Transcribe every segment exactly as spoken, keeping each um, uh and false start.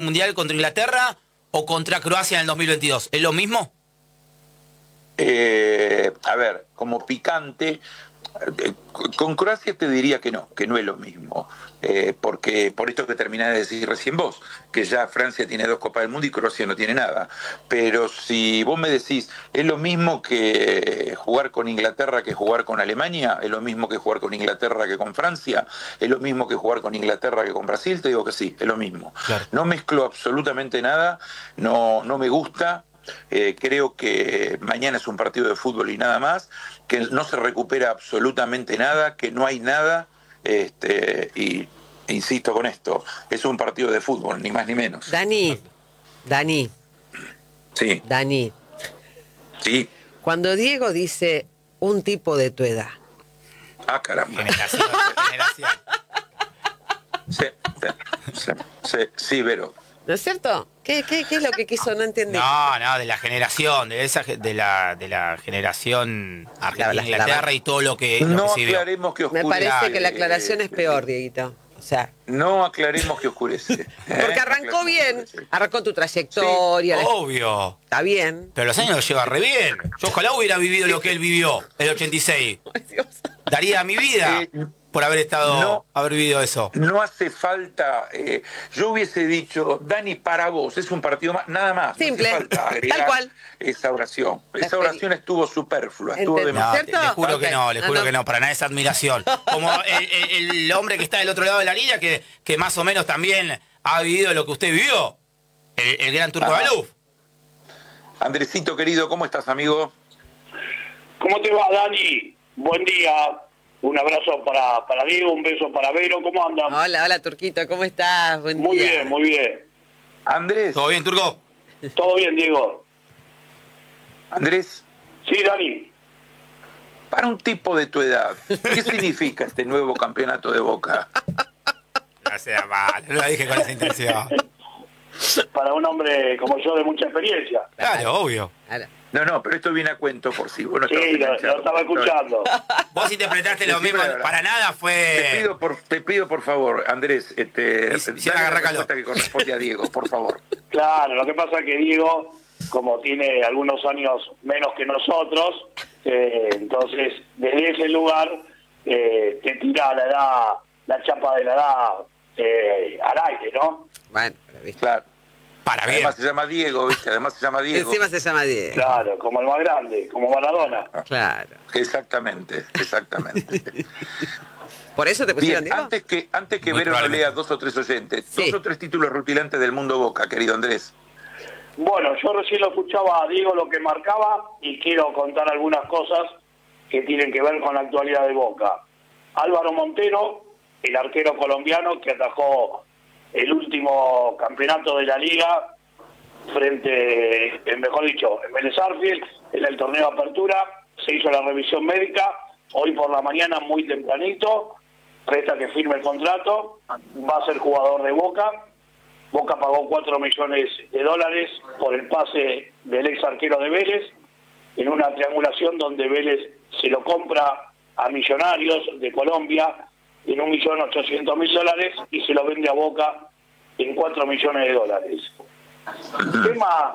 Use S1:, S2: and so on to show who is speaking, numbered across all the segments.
S1: Mundial contra Inglaterra o contra Croacia en el dos mil veintidós? ¿Es lo mismo?
S2: Eh, a ver, como picante, eh, con Croacia te diría que no, que no es lo mismo. Eh, porque por esto que terminás de decir recién vos, que ya Francia tiene dos Copas del Mundo y Croacia no tiene nada. Pero si vos me decís, es lo mismo que jugar con Inglaterra que jugar con Alemania, es lo mismo que jugar con Inglaterra que con Francia, es lo mismo que jugar con Inglaterra que con Brasil, te digo que sí, es lo mismo.
S1: Claro.
S2: No mezclo absolutamente nada, no, no me gusta. Eh, creo que mañana es un partido de fútbol y nada más, que no se recupera absolutamente nada, que no hay nada. Este, y insisto con esto, es un partido de fútbol, ni más ni menos.
S3: Dani, Dani,
S2: Sí,
S3: Dani,
S2: sí.
S3: cuando Diego dice un tipo de tu edad,
S2: Ah, caramba.
S1: Generación, generación.
S2: Sí, sí, sí, sí, sí, Vero.
S3: ¿no es cierto? ¿Qué, qué, qué es lo que quiso? No entendí.
S1: No, no, de la generación, de esa de la de la generación
S3: La- la-
S1: Argentina-Inglaterra
S3: la-
S1: y todo lo que, lo
S2: No
S1: que se vio.
S2: aclaremos que
S3: Me
S2: oscurece.
S3: parece que la aclaración es peor, Dieguito. O sea,
S2: No aclaremos que oscurece. ¿eh?
S3: porque arrancó
S2: Aclaremos que
S3: bien,
S2: oscurece.
S3: arrancó tu trayectoria, la-
S1: Obvio.
S3: está bien.
S1: Pero los años los lleva re bien. Yo ojalá hubiera vivido lo que él vivió, el ochenta y seis.
S3: Ay, Dios.
S1: Daría mi vida
S2: Eh,
S1: por haber estado,
S2: no.
S1: haber vivido eso.
S2: No hace falta, eh, yo hubiese dicho, Dani, para vos, es un partido más, nada más.
S3: Simple,
S2: no hace falta agregar
S3: tal cual.
S2: esa oración.
S3: La
S2: Esa oración estuvo superflua, estuvo
S3: Entendí.
S2: demasiado.
S1: No, te-
S3: ¿Cierto?
S1: les juro que
S3: Ok.
S1: no, les
S3: No,
S1: juro
S3: no.
S1: que no, para nada es admiración. Como el, el- el hombre que está del otro lado de la línea, que, que más o menos también ha vivido lo que usted vivió, el, el gran Turco
S2: Ajá.
S1: Baluf.
S2: Andresito querido, ¿cómo estás, amigo?
S4: ¿Cómo te va, Dani? Buen día. Un abrazo para, para Diego, un beso para Vero. ¿Cómo andan?
S3: Hola, hola, Turquito, ¿cómo estás? Buen
S4: Muy
S3: día.
S4: bien, muy bien.
S2: Andrés,
S1: ¿Todo bien, Turco?
S4: ¿Todo bien, Diego?
S2: Andrés,
S4: Sí, Dani.
S2: para un tipo de tu edad, ¿qué significa este nuevo campeonato de Boca?
S1: No sea mal, no lo dije con esa intención.
S4: Para un hombre como yo de mucha experiencia.
S1: Claro, obvio.
S3: Ahora,
S2: No, no, pero esto viene a cuento por si vos no estabas
S4: Sí, lo,
S2: enganchado.
S4: lo estaba escuchando.
S1: Vos interpretaste lo
S2: Decime
S1: mismo,
S2: la verdad.
S1: para nada
S2: Te
S1: fue...
S2: pido por, te pido por favor, Andrés, este,
S1: Y si- si
S2: dale la
S1: agarra calor.
S2: respuesta que corresponde a Diego, por favor.
S4: Claro, lo que pasa es que Diego, como tiene algunos años menos que nosotros, eh, entonces desde ese lugar eh, te tira la edad, la chapa de la edad eh, al aire, ¿no?
S3: bueno, pero viste.
S2: Claro.
S1: Para bien.
S2: Además se llama Diego, ¿viste? Además se llama Diego.
S3: Encima se llama Diego.
S4: Claro, como el más grande, como Maradona.
S3: Claro.
S2: Exactamente, exactamente.
S3: ¿Por eso te pusieron
S2: Bien,
S3: Diego?
S2: antes que, antes que
S1: Muy
S2: Vero nos
S1: probablemente.
S2: lea dos o tres oyentes,
S3: Sí.
S2: dos o tres títulos rutilantes del mundo Boca, querido Andrés.
S4: Bueno, yo recién lo escuchaba a Diego lo que marcaba y quiero contar algunas cosas que tienen que ver con la actualidad de Boca. Álvaro Montero, el arquero colombiano que atajó el último campeonato de la liga frente, eh, mejor dicho, en Vélez Sarsfield, en el torneo de apertura, se hizo la revisión médica, hoy por la mañana muy tempranito, resta que firme el contrato, va a ser jugador de Boca. Boca pagó cuatro millones de dólares por el pase del ex arquero de Vélez, en una triangulación donde Vélez se lo compra a Millonarios de Colombia en un millón ochocientos mil dólares y se lo vende a Boca en cuatro millones de dólares. El tema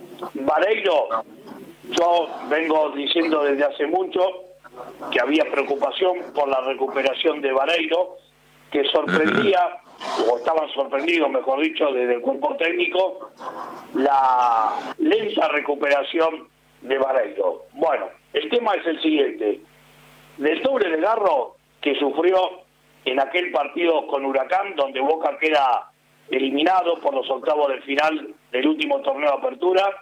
S4: Vareiro, yo vengo diciendo desde hace mucho que había preocupación por la recuperación de Vareiro, que sorprendía, o estaban sorprendidos, mejor dicho, desde el cuerpo técnico, la lenta recuperación de Vareiro. Bueno, el tema es el siguiente. Del doble de garro que sufrió en aquel partido con Huracán, donde Boca queda eliminado por los octavos de final del último torneo de apertura,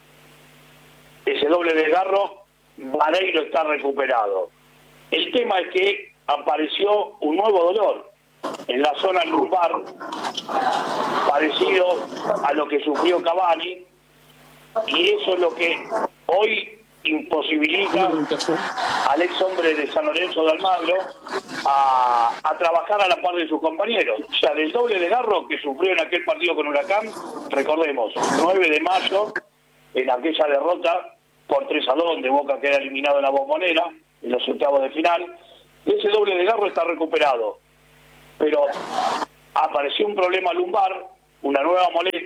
S4: ese doble desgarro, Vareiro está recuperado. El tema es que apareció un nuevo dolor en la zona lumbar, parecido a lo que sufrió Cavani, y eso es lo que hoy imposibilita al ex hombre de San Lorenzo de Almagro a, a trabajar a la par de sus compañeros. O sea, del doble desgarro que sufrió en aquel partido con Huracán, recordemos, nueve de mayo, en aquella derrota por tres a dos, donde Boca queda eliminado en la Bombonera, en los octavos de final, ese doble desgarro está recuperado. Pero apareció un problema lumbar, una nueva molestia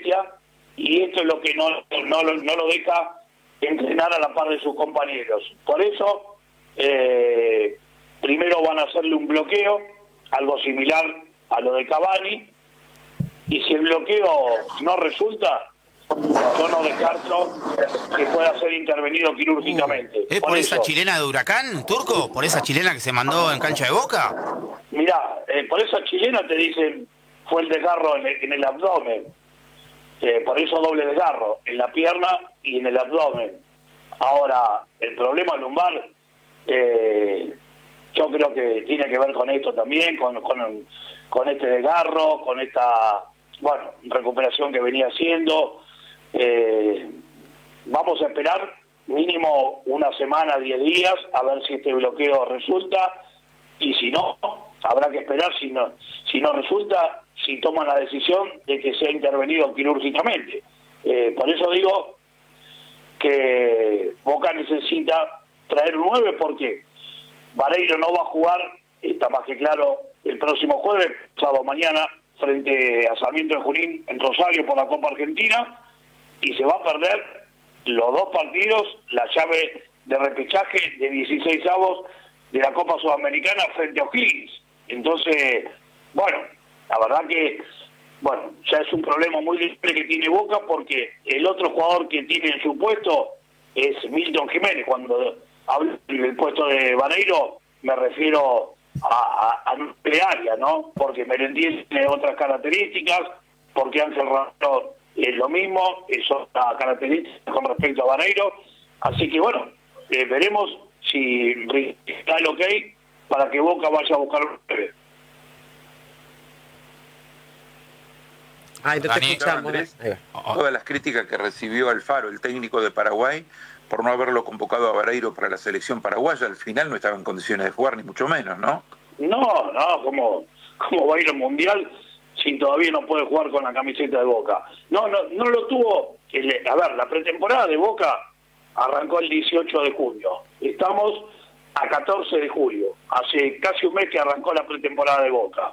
S4: molestia, y esto es lo que no, no, no lo deja entrenar a la par de sus compañeros. Por eso, eh, primero van a hacerle un bloqueo, algo similar a lo de Cavani, y si el bloqueo no resulta, yo no descarto que pueda ser intervenido quirúrgicamente.
S1: Uh, ¿Es por, por esa chilena de Huracán, Turco? ¿Por esa chilena que se mandó en cancha de Boca?
S4: Mirá, eh, por esa chilena te dicen fue el desgarro en el, en el abdomen. Eh, por eso doble desgarro, en la pierna y en el abdomen. Ahora, el problema lumbar, eh, yo creo que tiene que ver con esto también, con, con, con este desgarro, con esta, bueno, recuperación que venía haciendo. Eh, vamos a esperar mínimo una semana, diez días, a ver si este bloqueo resulta, y si no, habrá que esperar si no, si no resulta, si toman la decisión de que sea intervenido quirúrgicamente. Eh, por eso digo que Boca necesita traer un nueve, porque Vareiro no va a jugar, está más que claro, el próximo jueves, sábado mañana, frente a Sarmiento de Junín en Rosario por la Copa Argentina, y se va a perder los dos partidos, la llave de repechaje de dieciséis avos de la Copa Sudamericana frente a O'Higgins. Entonces, bueno, la verdad que, bueno, ya es un problema muy grande que tiene Boca, porque el otro jugador que tiene en su puesto es Milton Jiménez. Cuando hablo del puesto de Vareiro, me refiero a, a, a nuclearia, ¿no? Porque Merentiel tiene otras características, porque Ángel Romero es lo mismo, es otra característica con respecto a Vareiro. Así que, bueno, eh, veremos si está el ok para que Boca vaya a buscar un nueve.
S3: Ay, no te escuchamos.
S2: Andrés, todas las críticas que recibió Alfaro, el técnico de Paraguay, por no haberlo convocado a Vareiro para la selección paraguaya, al final no estaba en condiciones de jugar, ni mucho menos, ¿no?
S4: No, no, como, como va a ir al Mundial si todavía no puede jugar con la camiseta de Boca? No, no, no lo tuvo. A ver, la pretemporada de Boca arrancó el dieciocho de junio. Estamos a catorce de julio. Hace casi un mes que arrancó la pretemporada de Boca.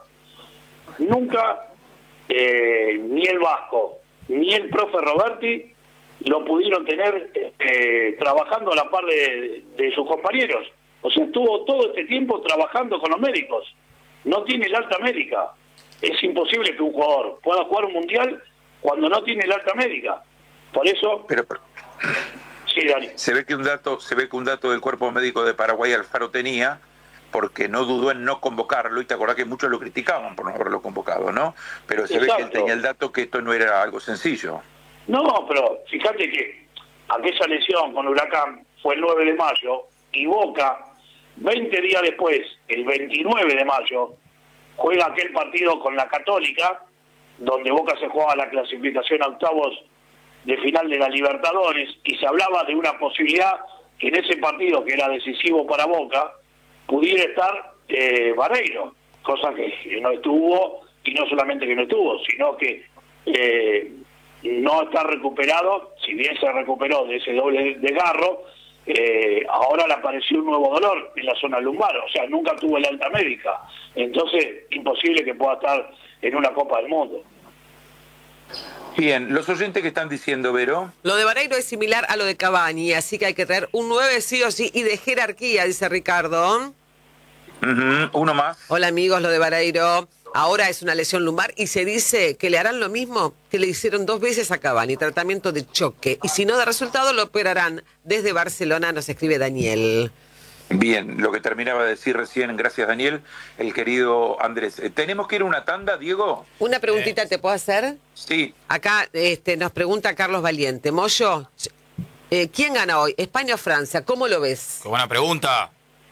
S4: Nunca eh, ni el Vasco ni el profe Roberti lo pudieron tener eh, trabajando a la par de, de sus compañeros. O sea, estuvo todo este tiempo trabajando con los médicos. No tiene el alta médica. Es imposible que un jugador pueda jugar un mundial cuando no tiene el alta médica. Por eso...
S2: Pero, pero...
S4: Sí, Dani.
S2: Se ve que un dato, se ve que un dato del cuerpo médico de Paraguay Alfaro tenía, porque no dudó en no convocarlo, y te acordás que muchos lo criticaban por no haberlo convocado, ¿no? Pero se Exacto. ve que él tenía el dato que esto no era algo sencillo.
S4: No, pero fíjate que aquella lesión con Huracán fue el nueve de mayo, y Boca, veinte días después, el veintinueve de mayo, juega aquel partido con la Católica, donde Boca se jugaba la clasificación a octavos de final de la Libertadores, y se hablaba de una posibilidad que en ese partido, que era decisivo para Boca, pudiera estar eh, Vareiro, cosa que no estuvo, y no solamente que no estuvo, sino que eh, no está recuperado. Si bien se recuperó de ese doble desgarro, eh, ahora le apareció un nuevo dolor en la zona lumbar, o sea, nunca tuvo el alta médica. Entonces, imposible que pueda estar en una Copa del Mundo.
S2: Bien, los oyentes que están diciendo, Vero.
S3: Lo de Vareiro es similar a lo de Cavani, así que hay que traer un nueve sí o sí, y de jerarquía, dice Ricardo.
S2: Uh-huh. Uno más.
S3: Hola amigos, lo de Vareiro ahora es una lesión lumbar, y se dice que le harán lo mismo que le hicieron dos veces a Cavani, tratamiento de choque, y si no da resultado lo operarán. Desde Barcelona nos escribe Daniel.
S2: Bien, lo que terminaba de decir recién, gracias Daniel, el querido Andrés. ¿Tenemos que ir a una tanda, Diego?
S3: Una preguntita, ¿te puedo hacer?
S2: Sí.
S3: Acá este, nos pregunta Carlos Valiente. Moyo, eh, ¿quién gana hoy? ¿España o Francia? ¿Cómo lo ves?
S1: Qué buena pregunta.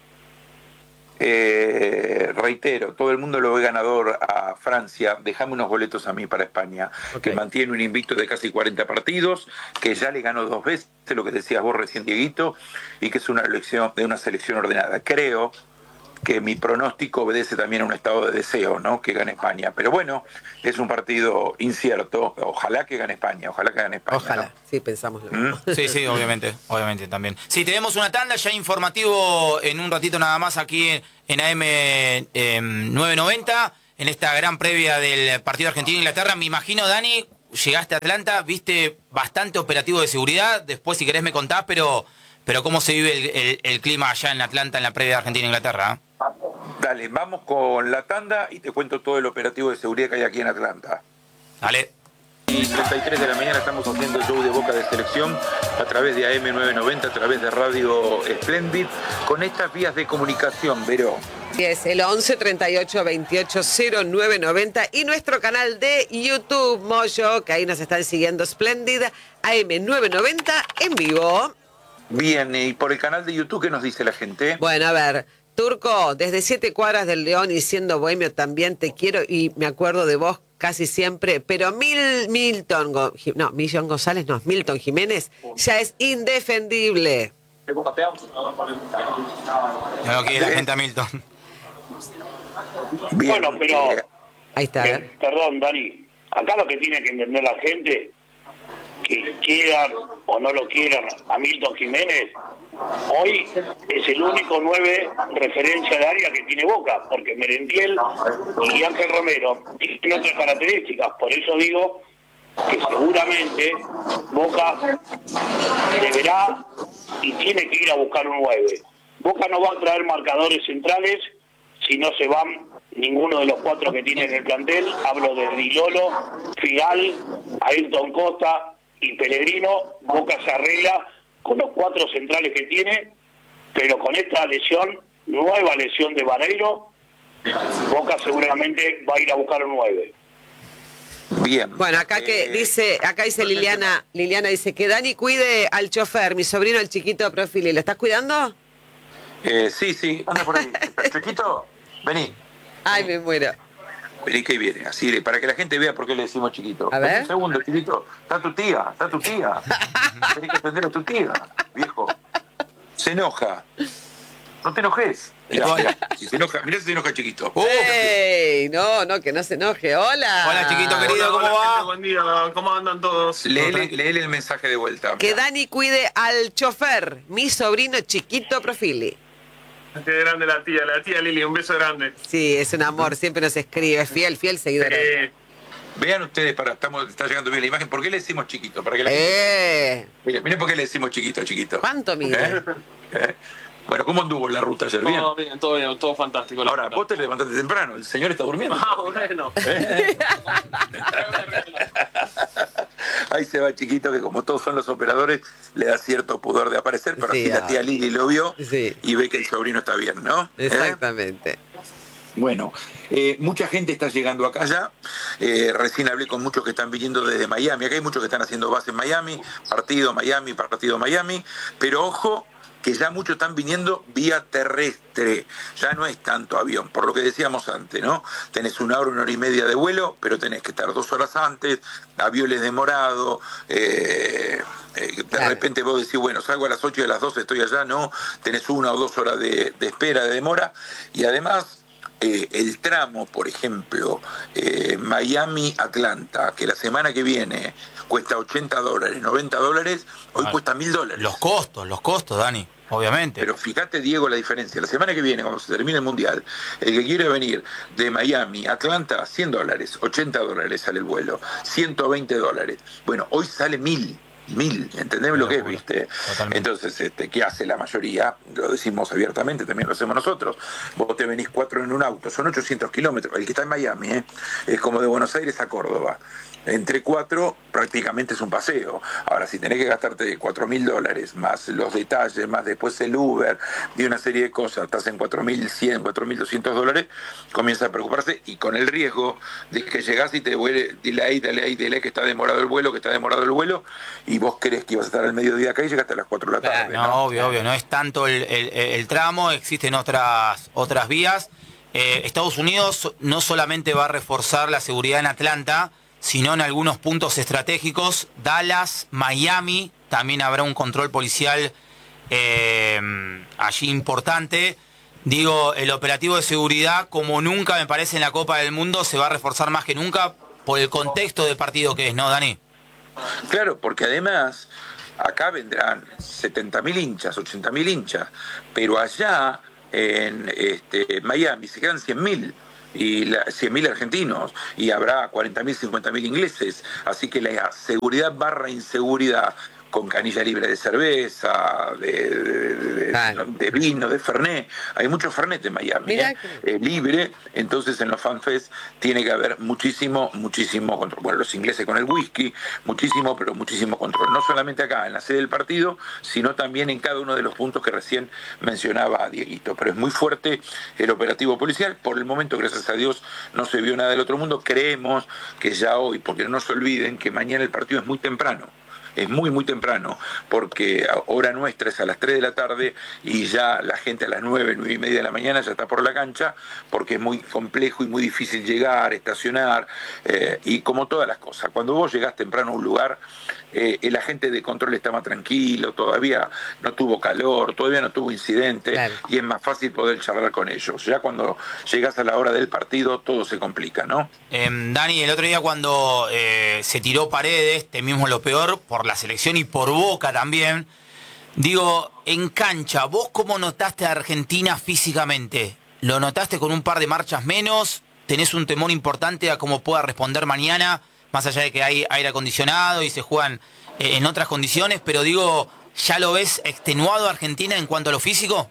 S2: Eh, reitero, todo el mundo lo ve ganador a Francia. Déjame unos boletos a mí para España, okay, que mantiene un invicto de casi cuarenta partidos, que ya le ganó dos veces, lo que decías vos recién, Dieguito, y que es una elección de una selección ordenada. Creo que mi pronóstico obedece también a un estado de deseo, ¿no? Que gane España. Pero bueno, es un partido incierto. Ojalá que gane España, ojalá que gane España.
S3: Ojalá,
S2: ¿no?
S3: sí, pensamos lo mismo.
S1: ¿Mm? Sí, sí, obviamente, obviamente también. Sí, tenemos una tanda ya informativo en un ratito nada más aquí en A M eh, novecientos noventa, en esta gran previa del partido Argentina-Inglaterra. Me imagino, Dani, llegaste a Atlanta, viste bastante operativo de seguridad, después si querés me contás, pero, pero ¿cómo se vive el, el, el clima allá en Atlanta en la previa de Argentina-Inglaterra? ¿eh?
S2: Dale, vamos con la tanda y te cuento todo el operativo de seguridad que hay aquí en Atlanta.
S1: Dale.
S2: Y treinta y tres de la mañana estamos haciendo el show de Boca de Selección a través de A M novecientos noventa, a través de Radio Splendid, con estas vías de comunicación, Vero.
S3: Es el once treinta y ocho veintiocho cero nueve noventa y nuestro canal de YouTube, Moyo, que ahí nos están siguiendo Splendid, A M novecientos noventa en vivo.
S2: Bien, y por el canal de YouTube, ¿qué nos dice la gente?
S3: Bueno, a ver, Turco, desde siete cuadras del León y siendo bohemio también te quiero y me acuerdo de vos casi siempre, pero Mil, Milton, no, Millón González, no, Milton Jiménez, ya es indefendible.
S1: No lo quiere la gente a Milton.
S2: Bien.
S4: Bueno, pero...
S2: Eh,
S3: Ahí está.
S4: Eh,
S3: ¿eh?
S4: perdón, Dani. Acá lo que tiene que entender la gente, que quieran o no lo quieran a Milton Jiménez, hoy es el único nueve referencia de área que tiene Boca, porque Merentiel y Ángel Romero tienen otras características. Por eso digo que seguramente Boca deberá y tiene que ir a buscar un nueve. Boca no va a traer marcadores centrales si no se van ninguno de los cuatro que tiene en el plantel. Hablo de Dilolo, Figal, Ayrton Costa y Pellegrino. Boca se arregla con los cuatro centrales que tiene, pero con esta lesión, nueva lesión de Vareiro, Boca seguramente va a ir a buscar un nueve.
S2: Bien.
S3: Bueno, acá que
S2: Eh,
S3: dice, acá dice Liliana, Liliana dice que Dani cuide al chofer, mi sobrino el chiquito de Profili. ¿Lo estás cuidando?
S2: Eh, sí, sí, anda por ahí. Chiquito, vení.
S3: Ay, me muero.
S2: Vení que viene, así, para que la gente vea por qué le decimos chiquito.
S3: A ver.
S2: Un segundo, chiquito. Está tu tía, está tu tía. Tenés que atender a tu tía, viejo. Se enoja. No te enojes. Mirá, mirá, si se enoja, mirá si se enoja chiquito.
S1: Uh,
S3: ¡Ey! No, no, que no se enoje. Hola.
S1: Hola, chiquito querido, ¿cómo
S5: Hola,
S1: va?
S5: gente, buen día, ¿cómo andan todos?
S2: Léele, léele el mensaje de vuelta.
S3: Que
S2: mirá.
S3: Dani cuide al chofer, mi sobrino chiquito Profili.
S5: Qué grande la tía, la tía Lili, un beso grande.
S3: Sí, es un amor, siempre nos escribe, fiel, fiel seguidor.
S5: Eh,
S2: Vean ustedes, para, estamos, está llegando bien la imagen, ¿por qué le decimos chiquito? Para que la gente...
S3: Eh,
S2: Miren, miren por qué le decimos chiquito, chiquito.
S3: ¿cuánto mide?
S2: ¿Eh? ¿Eh? Bueno, ¿cómo anduvo la ruta ayer? ¿Bien?
S5: todo bien, todo bien, todo fantástico. la
S2: Ahora,
S5: verdad.
S2: vos te levantaste temprano, el señor está durmiendo.
S5: Ah, bueno.
S2: Ahí se va chiquito, que como todos son los operadores, le da cierto pudor de aparecer, pero
S3: Sí,
S2: así
S3: ah.
S2: la tía Lili lo vio
S3: Sí.
S2: y ve que el sobrino está bien, ¿no? ¿Eh?
S3: Exactamente.
S2: Bueno, eh, mucha gente está llegando acá ya. Eh, recién hablé con muchos que están viniendo desde Miami. Acá hay muchos que están haciendo base en Miami, partido Miami, partido Miami. Pero ojo, que ya muchos están viniendo vía terrestre. Ya no es tanto avión, por lo que decíamos antes, ¿no? Tenés una hora, una hora y media de vuelo, pero tenés que estar dos horas antes, aviones demorados. Eh, eh, de
S3: Claro.
S2: repente vos decís, bueno, salgo a las ocho y a las doce estoy allá. No, tenés una o dos horas de, de espera, de demora. Y además... Eh, el tramo, por ejemplo, eh, Miami-Atlanta, que la semana que viene cuesta ochenta dólares, noventa dólares, hoy
S1: Vale.
S2: cuesta mil dólares.
S1: Los costos, los costos, Dani, obviamente.
S2: Pero fíjate, Diego, la diferencia. La semana que viene, cuando se termine el Mundial, el que quiere venir de Miami a Atlanta, cien dólares, ochenta dólares sale el vuelo, ciento veinte dólares. Bueno, hoy sale mil. Mil, ¿entendés lo que es, viste?
S1: Totalmente.
S2: Entonces, este, ¿qué hace la mayoría? Lo decimos abiertamente, también lo hacemos nosotros. Vos te venís cuatro en un auto, son ochocientos kilómetros. El que está en Miami, ¿eh? Es como de Buenos Aires a Córdoba. Entre cuatro prácticamente es un paseo. Ahora, si tenés que gastarte cuatro mil dólares, más los detalles, más después el Uber, y una serie de cosas, estás en cuatro mil cien, cuatro mil doscientos dólares, comienza a preocuparse y con el riesgo de que llegás y te vuelve, dile ahí, dale ahí, dile ahí, que está demorado el vuelo, que está demorado el vuelo, y vos crees que ibas a estar al mediodía acá y llegaste a las cuatro de la tarde.
S1: No,
S2: ¿no?
S1: obvio, obvio, no es tanto el, el- el tramo, existen otras, otras vías. Eh, Estados Unidos no solamente va a reforzar la seguridad en Atlanta, sino en algunos puntos estratégicos. Dallas, Miami, también habrá un control policial eh, allí importante. Digo, el operativo de seguridad, como nunca me parece en la Copa del Mundo, se va a reforzar más que nunca por el contexto del partido que es, ¿no, Dani?
S2: Claro, porque además acá vendrán setenta mil hinchas, ochenta mil hinchas, pero allá en este, Miami se quedan cien mil. y cien mil argentinos, y habrá cuarenta mil, cincuenta mil ingleses, así que la seguridad barra inseguridad, con canilla libre de cerveza, de, de, de,
S3: Claro.
S2: de vino, de Fernet. Hay mucho Fernet en Miami,
S3: Mirá
S2: ¿eh?
S3: que-
S2: Eh, libre. Entonces en los FanFest tiene que haber muchísimo, muchísimo control. Bueno, los ingleses con el whisky, muchísimo, pero muchísimo control. No solamente acá, en la sede del partido, sino también en cada uno de los puntos que recién mencionaba Dieguito. Pero es muy fuerte el operativo policial. Por el momento, gracias a Dios, no se vio nada del otro mundo. Creemos que ya hoy, porque no se olviden que mañana el partido es muy temprano. Es muy, muy temprano, porque hora nuestra es a las tres de la tarde y ya la gente a las nueve, nueve y media de la mañana ya está por la cancha, porque es muy complejo y muy difícil llegar, estacionar, eh, y como todas las cosas. Cuando vos llegás temprano a un lugar, eh, el agente de control está más tranquilo, todavía no tuvo calor, todavía no tuvo incidente,
S3: Claro.
S2: y es más fácil poder charlar con ellos. Ya cuando llegás a la hora del partido, todo se complica, ¿no?
S1: Eh, Dani, el otro día cuando eh, se tiró Paredes, temimos lo peor por la selección y por Boca también. Digo, en cancha, ¿vos cómo notaste a Argentina físicamente? ¿Lo notaste con un par de marchas menos? ¿Tenés un temor importante a cómo pueda responder mañana? Más allá de que hay aire acondicionado y se juegan eh, en otras condiciones, pero digo, ¿ya lo ves extenuado a Argentina en cuanto a lo físico?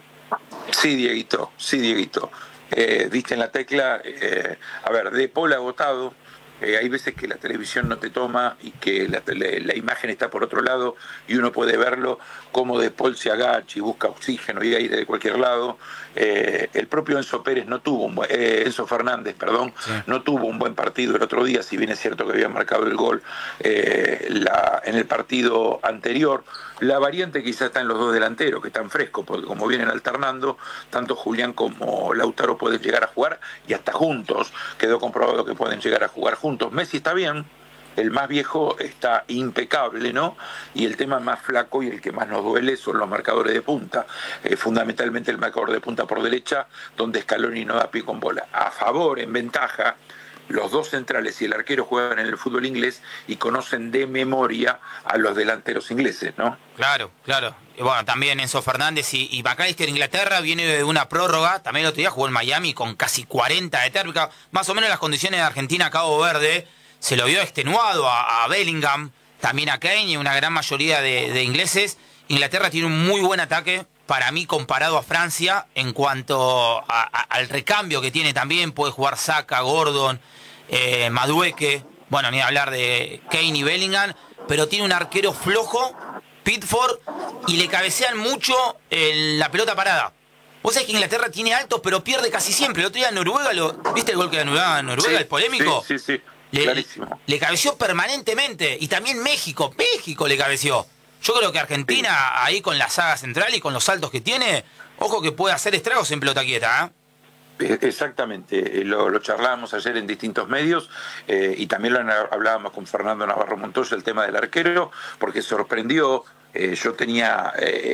S2: Sí, Dieguito, sí, Dieguito. Eh, diste en la tecla, eh, a ver, De Paul agotado, eh, hay veces que la televisión no te toma y que la, tele- la imagen está por otro lado y uno puede verlo como De Paul se agacha y busca oxígeno y aire de cualquier lado. Eh, el propio Enzo Pérez no tuvo un buen, eh, Enzo Fernández, perdón,
S1: Sí.
S2: no tuvo un buen partido el otro día, si bien es cierto que había marcado el gol eh, la, en el partido anterior. La variante quizá está en los dos delanteros, que están frescos, porque como vienen alternando, tanto Julián como Lautaro pueden llegar a jugar, y hasta juntos, quedó comprobado que pueden llegar a jugar juntos. Messi está bien, el más viejo está impecable, ¿no? Y el tema más flaco y el que más nos duele son los marcadores de punta, eh, fundamentalmente el marcador de punta por derecha, donde Scaloni no da pie con bola. A favor, en ventaja, los dos centrales y el arquero juegan en el fútbol inglés y conocen de memoria a los delanteros ingleses, ¿no?
S1: Claro, claro. Y bueno, también Enzo Fernández y, y McAllister, Inglaterra, viene de una prórroga. También el otro día jugó en Miami con casi cuarenta de térmica. Más o menos las condiciones de Argentina, Cabo Verde. Se lo vio extenuado a, a Bellingham, también a Kane y una gran mayoría de, de ingleses. Inglaterra tiene un muy buen ataque, para mí, comparado a Francia, en cuanto a, a, al recambio que tiene también. Puede jugar Saka, Gordon, eh, Madueke, bueno, ni hablar de Kane y Bellingham, pero tiene un arquero flojo, Pickford, y le cabecean mucho en la pelota parada. Vos sabés que Inglaterra tiene altos, pero pierde casi siempre. El otro día Noruega, lo, ¿viste el gol que ganó Noruega,
S2: Sí,
S1: el polémico?
S2: Sí, sí, sí.
S1: Le,
S2: Clarísimo.
S1: le cabeció permanentemente. Y también México, México le cabeció. Yo creo que Argentina, ahí con la saga central y con los saltos que tiene, ojo que puede hacer estragos en pelota quieta, ¿eh?
S2: Exactamente, lo, lo charlábamos ayer en distintos medios, eh, y también lo hablábamos con Fernando Navarro Montoya, el tema del arquero, porque sorprendió. Eh, yo tenía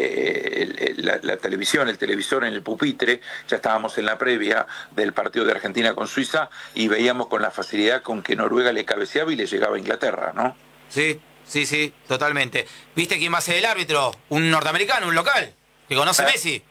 S2: eh, el, el, la, la televisión, el televisor en el pupitre, ya estábamos en la previa del partido de Argentina con Suiza y veíamos con la facilidad con que Noruega le cabeceaba y le llegaba a Inglaterra, ¿no?
S1: Sí, sí, sí, totalmente. ¿Viste quién va a ser el árbitro? Un norteamericano, un local, que conoce a
S2: ¿Eh?
S1: Messi.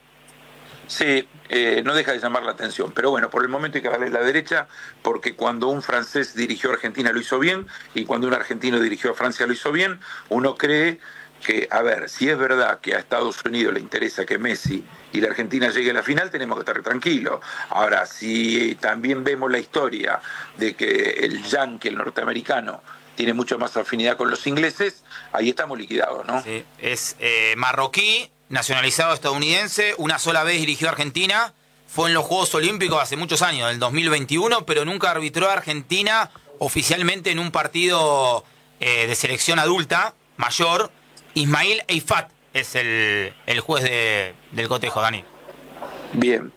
S2: Sí, eh, no deja de llamar la atención, pero bueno, por el momento hay que darle la derecha, porque cuando un francés dirigió a Argentina lo hizo bien, y cuando un argentino dirigió a Francia lo hizo bien. Uno cree que, a ver, si es verdad que a Estados Unidos le interesa que Messi y la Argentina llegue a la final, tenemos que estar tranquilos. Ahora, si también vemos la historia de que el yankee, el norteamericano, tiene mucho más afinidad con los ingleses, ahí estamos liquidados, ¿no?
S1: Sí, es eh, marroquí, nacionalizado estadounidense, una sola vez dirigió a Argentina, fue en los Juegos Olímpicos hace muchos años, del dos mil veintiuno, pero nunca arbitró a Argentina oficialmente en un partido eh, de selección adulta, mayor. Ismail Eifat es el, el juez de, del cotejo, Dani.
S2: Bien,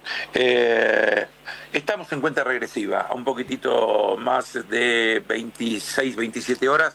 S2: eh, estamos en cuenta regresiva, a un poquitito más de veintiséis, veintisiete horas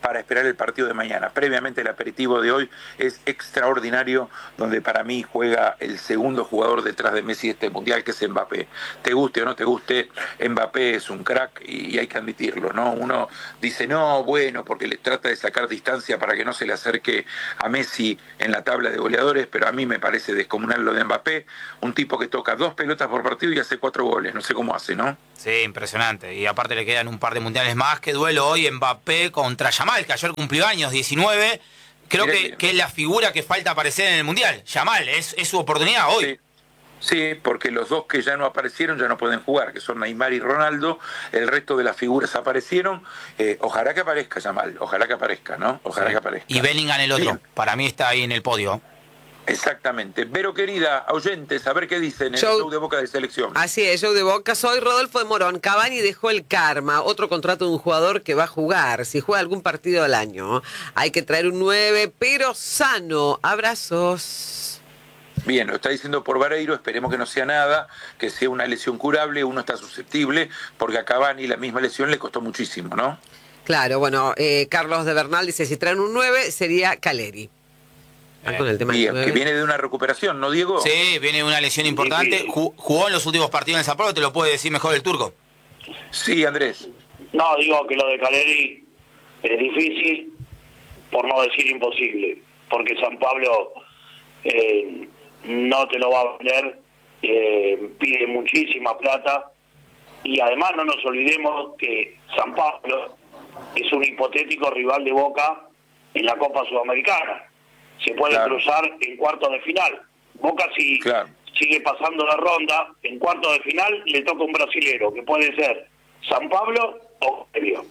S2: para esperar el partido de mañana. Previamente el aperitivo de hoy es extraordinario, donde para mí juega el segundo jugador detrás de Messi de este Mundial, que es Mbappé. Te guste o no te guste, Mbappé es un crack y hay que admitirlo, ¿no? Uno dice, no, bueno, porque le trata de sacar distancia para que no se le acerque a Messi en la tabla de goleadores, pero a mí me parece descomunal lo de Mbappé, un tipo que toca dos pelotas por partido y hace cuatro goles, no sé cómo hace, ¿no?
S1: Sí, impresionante. Y aparte le quedan un par de mundiales más. Que duelo hoy Mbappé contra Yamal, que ayer cumplió años, diecinueve. Creo que, que es la figura que falta aparecer en el mundial. Yamal, es, es su oportunidad hoy.
S2: Sí. Sí, porque los dos que ya no aparecieron ya no pueden jugar, que son Neymar y Ronaldo. El resto de las figuras aparecieron. Eh, ojalá que aparezca Yamal, ojalá que aparezca, ¿no? Ojalá
S1: sí.
S2: que aparezca.
S1: Y Bellingham el otro.
S2: Bien.
S1: Para mí está ahí en el podio.
S2: Exactamente. Vero, querida, oyentes, a ver qué dicen en el
S3: Show-
S2: show de Boca de Selección.
S3: Así es, show de Boca. Soy Rodolfo de Morón. Cavani dejó el karma, otro contrato de un jugador que va a jugar, si juega algún partido al año. Hay que traer un nueve, pero sano. Abrazos.
S2: Bien, lo está diciendo por Vareiro, esperemos que no sea nada, que sea una lesión curable, uno está susceptible, porque a Cavani la misma lesión le costó muchísimo, ¿no?
S3: Claro, bueno, eh, Carlos de Bernal dice, si traen un nueve, sería Caleri.
S1: Eh,
S3: Con el tema del
S2: Bien,
S3: nueve.
S2: que viene de una recuperación, ¿no, Diego?
S1: Sí, viene una lesión importante.
S4: Sí, sí.
S1: Ju- Jugó en los últimos partidos en el Sao Paulo, te lo puede decir mejor el turco.
S2: Sí, Andrés.
S4: No, digo que lo de Caleri es difícil, por no decir imposible, porque San Pablo eh, no te lo va a vender, eh, pide muchísima plata, y además no nos olvidemos que San Pablo es un hipotético rival de Boca en la Copa Sudamericana. Se puede
S2: Claro.
S4: cruzar en cuartos de final. Boca si
S2: Claro.
S4: sigue pasando la ronda, en cuartos de final le toca un brasilero, que puede ser San Pablo o Río.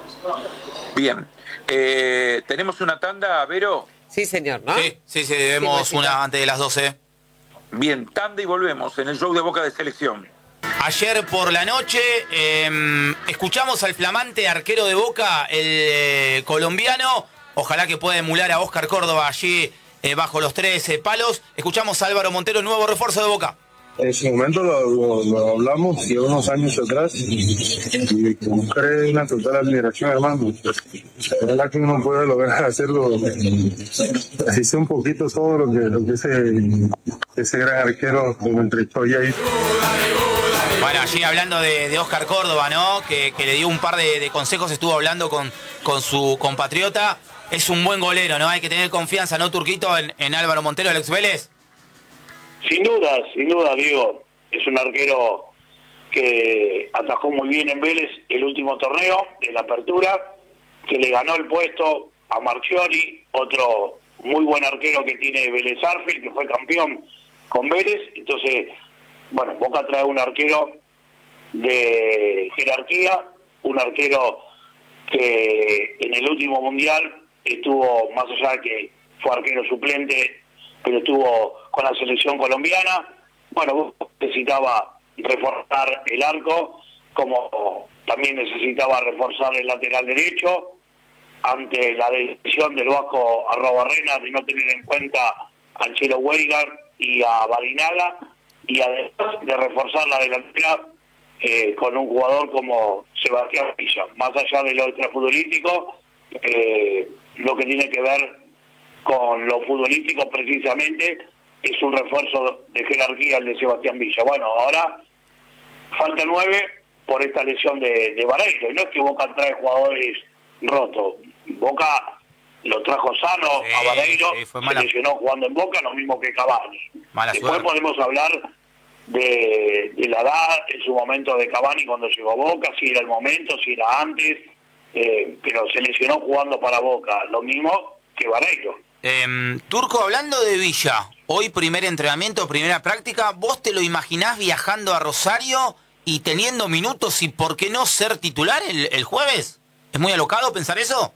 S2: Bien. Eh, ¿Tenemos una tanda, Vero?
S3: Sí, señor, ¿no?
S1: Sí, sí, sí, debemos
S3: Sí, Juancito.
S1: una antes de las doce.
S2: Bien, tanda y volvemos en el show de Boca de Selección.
S1: Ayer por la noche eh, escuchamos al flamante arquero de Boca, el eh, colombiano. Ojalá que pueda emular a Oscar Córdoba allí eh, bajo los tres eh, palos. Escuchamos a Álvaro Montero, nuevo refuerzo de Boca.
S6: En su momento lo, lo, lo hablamos y unos años atrás y creé una total admiración, hermano. La verdad que uno puede lograr hacerlo, así sea un poquito todo lo que, lo que ese, ese gran arquero como entrevistó ahí.
S1: Bueno, allí hablando de, de Oscar Córdoba, ¿no? Que, que le dio un par de, de consejos, estuvo hablando con, con su compatriota. Es un buen golero, ¿no? Hay que tener confianza, ¿no, Turquito, en, en Álvaro Montero, Alex Vélez?
S4: Sin duda, sin duda, Diego. Es un arquero que atajó muy bien en Vélez el último torneo de la apertura, que le ganó el puesto a Marchiori, otro muy buen arquero que tiene Vélez Arfield, que fue campeón con Vélez. Entonces, bueno, Boca trae un arquero de jerarquía, un arquero que en el último mundial estuvo, más allá de que fue arquero suplente, pero estuvo con la selección colombiana. Bueno, necesitaba reforzar el arco, como también necesitaba reforzar el lateral derecho, ante la decisión del Vasco Arrobarrena de no tener en cuenta a Chelo Weigar y a Barinaga, y además de reforzar la delantera eh, con un jugador como Sebastián Villa. Más allá de lo extrafutbolístico, eh, lo que tiene que ver con lo futbolístico precisamente es un refuerzo de jerarquía el de Sebastián Villa. Bueno, ahora falta nueve por esta lesión de, de Vareiro. No es que Boca trae jugadores rotos. Boca lo trajo sano
S1: Sí,
S4: a Vareiro,
S1: sí, fue
S4: se
S1: mala-
S4: lesionó jugando en Boca, lo mismo que Cavani.
S1: Mala
S4: Después
S1: suerte.
S4: podemos hablar de, de la edad en su momento de Cavani cuando llegó a Boca, si era el momento, si era antes, eh, pero se lesionó jugando para Boca, lo mismo que Vareiro.
S1: Eh, Turco, hablando de Villa, hoy primer entrenamiento, primera práctica, ¿vos te lo imaginás viajando a Rosario y teniendo minutos y por qué no ser titular el, el jueves? ¿Es muy alocado pensar eso?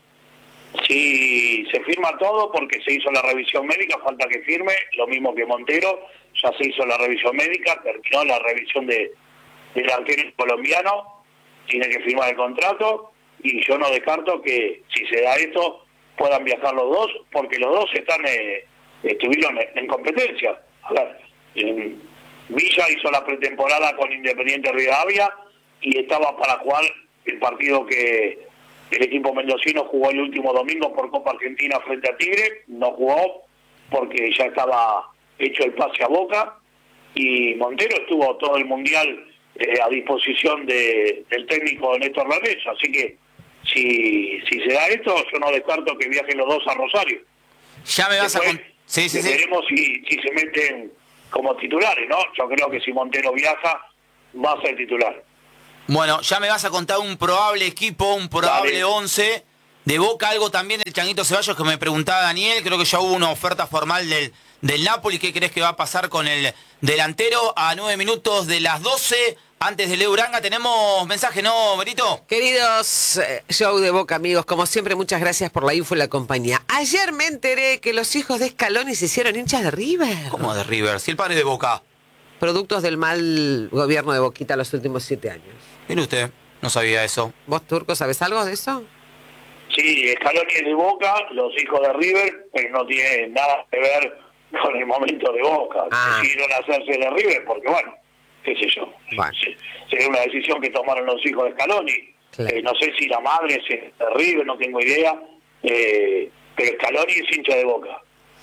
S4: Sí, se firma todo porque se hizo la revisión médica, falta que firme, lo mismo que Montero, ya se hizo la revisión médica, terminó la revisión de del arquero colombiano, tiene que firmar el contrato, y yo no descarto que si se da esto puedan viajar los dos, porque los dos están eh, estuvieron en, en competencia. A ver, en Villa hizo la pretemporada con Independiente Rivadavia y estaba para jugar el partido que el equipo mendocino jugó el último domingo por Copa Argentina frente a Tigre, no jugó porque ya estaba hecho el pase a Boca, y Montero estuvo todo el Mundial eh, a disposición de, del técnico Néstor Lorenzo, así que si, si se da esto, yo no descarto que viajen los dos a Rosario.
S1: Ya me vas
S4: Después,
S1: a... Con... Sí, sí, sí.
S4: Veremos si, si se meten como titulares, ¿no? Yo creo que si Montero viaja, va a ser titular.
S1: Bueno, ya me vas a contar un probable equipo, un probable
S4: Dale.
S1: once. De Boca algo también del Changuito Ceballos que me preguntaba Daniel. Creo que ya hubo una oferta formal del, del Napoli. ¿Qué crees que va a pasar con el delantero? A nueve minutos de las doce, antes de Leo Uranga, tenemos mensaje, ¿no, Berito?
S3: Queridos eh, show de Boca, amigos, como siempre, muchas gracias por la info y la compañía. Ayer me enteré que los hijos de Scaloni se hicieron hinchas de River.
S1: ¿Cómo de River? Si el padre de Boca.
S3: Productos del mal gobierno de Boquita los últimos siete años.
S1: Mire usted, no sabía eso.
S3: ¿Vos, Turco, sabés algo de eso?
S4: Sí, Scaloni es de Boca, los hijos de River, pero no tiene nada que ver con el momento de Boca.
S3: Ah.
S4: Decidieron hacerse de River porque, bueno, qué sé yo.
S3: Bueno.
S4: Sí, sería una decisión que tomaron los hijos de Scaloni.
S3: Claro.
S4: Eh, no sé si la madre es de River, no tengo idea, eh, pero Scaloni es hincha de Boca.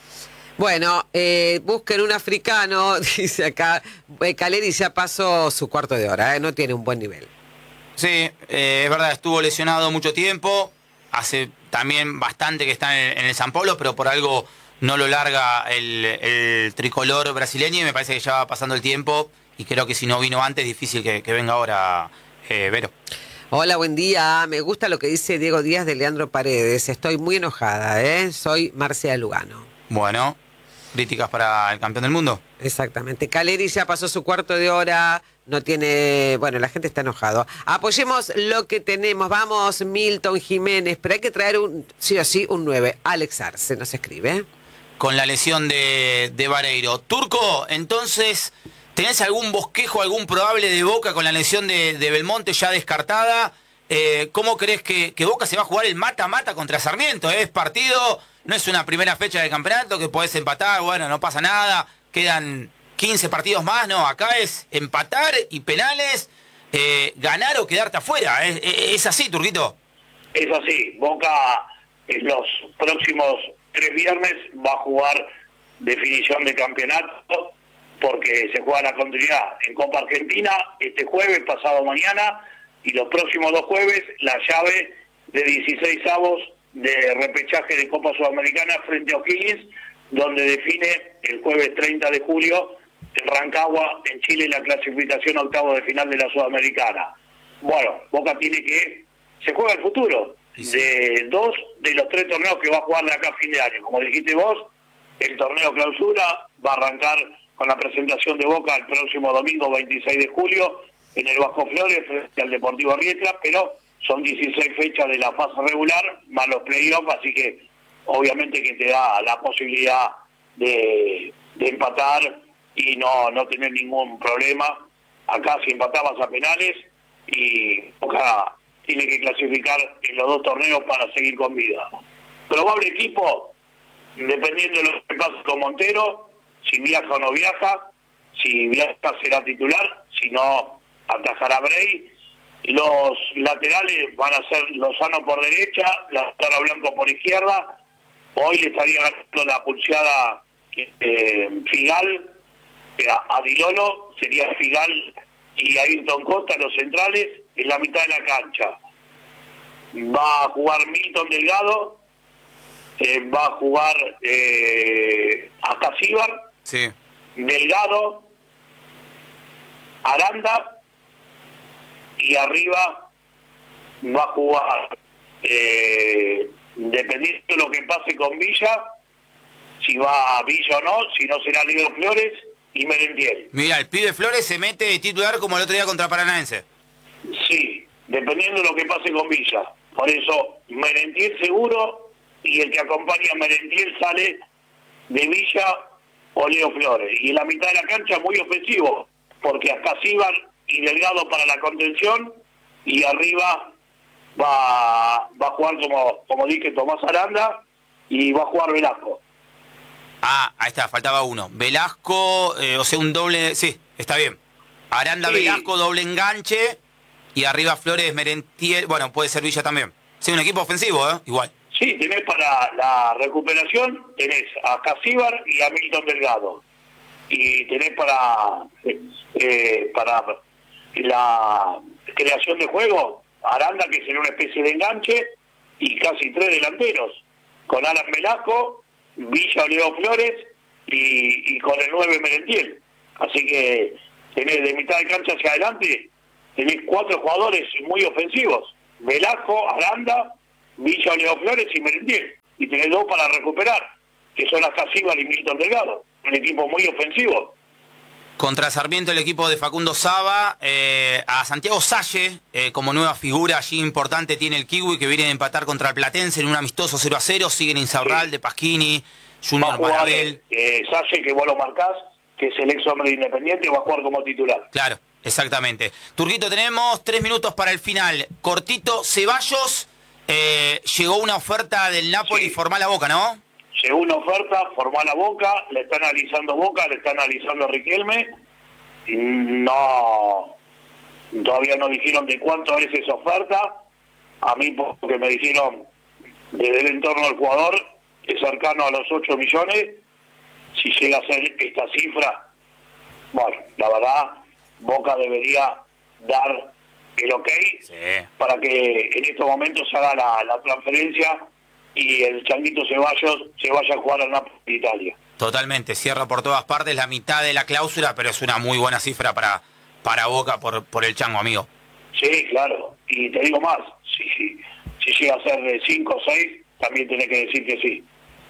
S3: Bueno, eh, busquen un africano, dice acá. Eh, Caleri ya pasó su cuarto de hora, eh, no tiene un buen nivel.
S1: Sí, eh, es verdad, estuvo lesionado mucho tiempo. Hace también bastante que está en el, en el San Pablo, pero por algo no lo larga el, el tricolor brasileño y me parece que ya va pasando el tiempo y creo que si no vino antes, difícil que, que venga ahora, eh, Vero.
S3: Hola, buen día. Me gusta lo que dice Diego Díaz de Leandro Paredes. Estoy muy enojada, ¿eh? Soy Marcia Lugano.
S1: Bueno, críticas para el campeón del mundo.
S3: Exactamente. Caleri ya pasó su cuarto de hora, no tiene... Bueno, la gente está enojado. Apoyemos lo que tenemos. Vamos, Milton Jiménez, pero hay que traer un sí o sí un nueve. Alex Arce nos escribe.
S1: Con la lesión de, de Vareiro. Turco, entonces, ¿tenés algún bosquejo, algún probable de Boca con la lesión de, de Belmonte ya descartada? Eh, ¿Cómo crees que, que Boca se va a jugar el mata-mata contra Sarmiento? Es partido, no es una primera fecha del campeonato que podés empatar, bueno, no pasa nada, quedan quince partidos más, no, acá es empatar y penales, eh, ganar o quedarte afuera. ¿Es, es así, Turquito?
S4: Es así, Boca en los próximos tres viernes va a jugar definición de campeonato porque se juega la continuidad en Copa Argentina este jueves, pasado mañana, y los próximos dos jueves la llave de dieciséis avos de repechaje de Copa Sudamericana frente a O'Higgins, donde define el jueves treinta de julio en Rancagua, en Chile, la clasificación a octavos de final de la Sudamericana. Bueno, Boca tiene que... Se juega el futuro de dos de los tres torneos que va a jugar de acá a fin de año. Como dijiste vos, el torneo clausura va a arrancar con la presentación de Boca el próximo domingo veintiséis de julio en el Vasco Flores frente al Deportivo Riestra, pero son dieciséis fechas de la fase regular más los playoffs, así que obviamente que te da la posibilidad de, de empatar y no, no tener ningún problema. Acá si empatabas a penales y Boca tiene que clasificar en los dos torneos para seguir con vida. Probable equipo, dependiendo de lo que pase con Montero, si viaja o no viaja, si viaja será titular, si no atajará Bray. Los laterales van a ser Lozano por derecha, Lautaro Blanco por izquierda. Hoy le estaría ganando la pulseada eh, Figal a, a Dilolo, sería Figal y Ayrton Costa los centrales en la mitad de la cancha. Va a jugar Milton Delgado, eh, va a jugar eh, Ascasíbar,
S1: Sí.
S4: Delgado, Aranda, y arriba va a jugar, eh, dependiendo de lo que pase con Villa, si va a Villa o no, si no será Leo Flores y Merentiel.
S1: Mira, el pibe Flores se mete de titular como el otro día contra Paranaense.
S4: Sí, dependiendo de lo que pase con Villa. Por eso, Merentiel seguro, y el que acompaña a Merentiel sale de Villa o Leo Flores. Y en la mitad de la cancha muy ofensivo, porque hasta Ascasíbar y Delgado para la contención, y arriba va, va a jugar, como, como dije, Tomás Aranda, y va a jugar Velasco.
S1: Ah, ahí está, faltaba uno. Velasco, eh, o sea, un doble... Sí, está bien. Aranda,
S4: Sí.
S1: Velasco, doble enganche. Y arriba Flores, Merentiel... Bueno, puede ser Villa también. Sí, un equipo ofensivo, ¿eh? Igual.
S4: Sí, tenés para la recuperación, tenés a Casíbar y a Milton Delgado. Y tenés para, eh, para la creación de juego, Aranda, que sería una especie de enganche, y casi tres delanteros, con Alan Velasco, Villa Oleo Flores y, y con el nueve Merentiel. Así que tenés de mitad de cancha hacia adelante, tenés cuatro jugadores muy ofensivos, Velasco, Aranda, Villa Oleo Flores y Merentiel. Y tenés dos para recuperar, que son Casíbar y Milton Delgado. Un equipo muy ofensivo.
S1: Contra Sarmiento el equipo de Facundo Saba, eh, a Santiago Salle eh, como nueva figura allí importante tiene el Kiwi, que viene a empatar contra el Platense en un amistoso cero a cero, siguen Insaurralde, sí. Pasquini, Junior Marabel.
S4: Eh, Salle, que vos lo marcás, que es el ex hombre de Independiente, va a jugar como titular.
S1: Claro, exactamente. Turquito, tenemos tres minutos para el final. Cortito, Ceballos, eh, llegó una oferta del Napoli
S4: sí.
S1: formal a Boca, ¿no?
S4: Llegó una oferta, formó la Boca, le está analizando Boca, le está analizando Riquelme. No, todavía no dijeron de cuánto es esa oferta. A mí, porque me dijeron desde el entorno del jugador, es cercano a los ocho millones. Si llega a ser esta cifra, bueno, la verdad, Boca debería dar el ok
S1: sí.
S4: para que en estos momentos se haga la, la transferencia y el Changuito Ceballos se vaya a jugar al Napoli de Italia.
S1: Totalmente, cierra por todas partes la mitad de la cláusula, pero es una muy buena cifra para, para Boca por, por el Chango, amigo.
S4: Sí, claro, y te digo más, si, si, si llega a ser de cinco o seis, también tenés que decir que sí.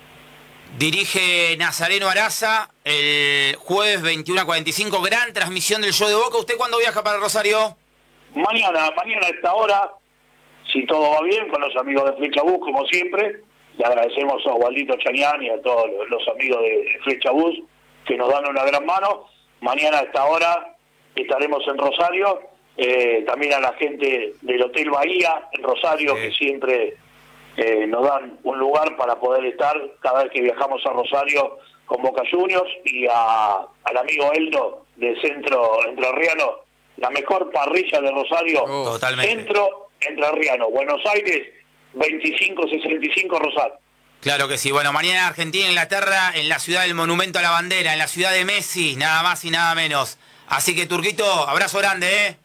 S1: Dirige Nazareno Araza el jueves veintiuno a cuarenta y cinco, gran transmisión del show de Boca. ¿Usted cuándo viaja para Rosario?
S4: Mañana, mañana a esta hora, si todo va bien, con los amigos de Flecha Bus, como siempre. Le agradecemos a Osvaldito Chanián y a todos los amigos de Flecha Bus que nos dan una gran mano. Mañana a esta hora estaremos en Rosario. Eh, también a la gente del Hotel Bahía en Rosario, sí. que siempre eh, nos dan un lugar para poder estar cada vez que viajamos a Rosario con Boca Juniors. Y a, al amigo Eldo del Centro Entrerriano, la mejor parrilla de Rosario,
S1: oh, totalmente.
S4: Centro Entrerriano, Buenos Aires, veinticinco sesenta y cinco Rosario.
S1: Claro que sí. Bueno, mañana Argentina, Inglaterra, en la ciudad del Monumento a la Bandera, en la ciudad de Messi, nada más y nada menos. Así que, Turquito, abrazo grande, ¿eh?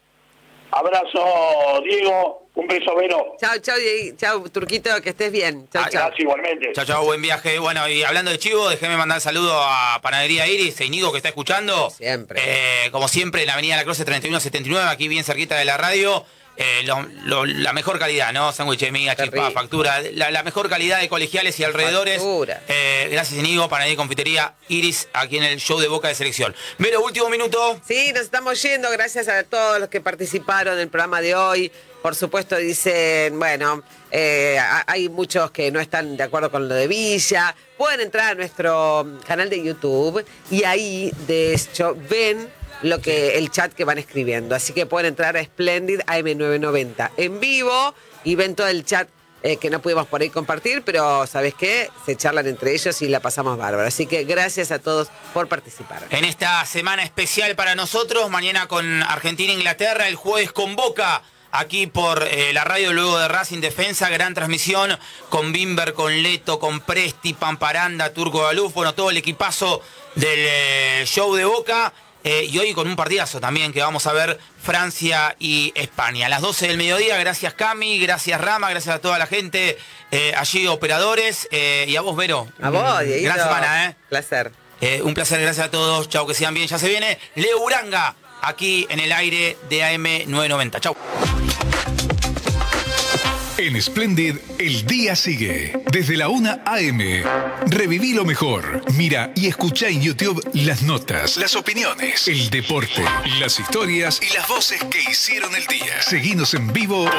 S4: Abrazo, Diego. Un beso, Vero.
S3: Chao, chao, chao, Turquito, que estés bien. Chao,
S1: ah,
S3: chao.
S4: Gracias, igualmente.
S1: Chao, chao, buen viaje. Bueno, y hablando de chivo, déjeme mandar saludo a Panadería Iris, a Inigo, que está escuchando.
S3: Siempre.
S1: Eh, como siempre, en la avenida La Croce treinta y uno setenta y nueve, aquí bien cerquita de la radio. Eh, lo, lo, la mejor calidad, ¿no? Sándwich de miga, chispa, factura. La, la mejor calidad de colegiales y alrededores. Eh, gracias, Inigo, Panadería y Confitería Iris, aquí en el show de Boca de Selección. Vero, último minuto.
S3: Sí, nos estamos yendo. Gracias a todos los que participaron en el programa de hoy. Por supuesto, dicen, bueno, eh, hay muchos que no están de acuerdo con lo de Villa. Pueden entrar a nuestro canal de YouTube y ahí, de hecho, ven lo que el chat que van escribiendo. Así que pueden entrar a Splendid A M novecientos noventa en vivo y ven todo el chat eh, que no pudimos por ahí compartir, pero ¿sabes qué? Se charlan entre ellos y la pasamos bárbaro. Así que gracias a todos por participar.
S1: En esta semana especial para nosotros, mañana con Argentina-Inglaterra, el jueves con Boca, aquí por eh, la radio luego de Racing Defensa, gran transmisión con Bimber, con Leto, con Presti, Pamparanda, Turco Galuf, bueno, todo el equipazo del eh, show de Boca. Eh, y hoy con un partidazo también que vamos a ver, Francia y España. A las doce del mediodía, gracias Cami, gracias Rama, gracias a toda la gente eh, allí, operadores, eh, y a vos, Vero.
S3: A vos, Dieguito.
S1: Gran semana, ¿eh?
S3: Placer.
S1: Eh, un placer, gracias a todos. Chau, que sigan bien. Ya se viene Leo Uranga aquí en el aire de A M novecientos noventa. Chau.
S7: En Splendid, el día sigue. Desde la una A M. Reviví lo mejor. Mira y escucha en YouTube las notas, las opiniones, el deporte, las historias y las voces que hicieron el día. Seguinos en vivo.